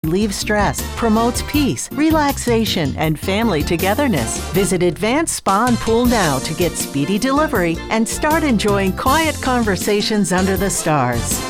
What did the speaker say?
relieves stress, promotes peace, relaxation, and family togetherness. Visit Advanced Spa and Pool now to get speedy delivery and start enjoying quiet conversations under the stars.